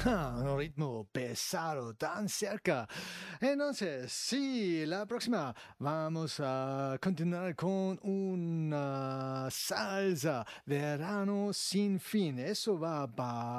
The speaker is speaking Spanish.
Un ritmo pesado, tan cerca. Entonces, sí, la próxima vamos a continuar con una salsa, verano sin fin. Eso va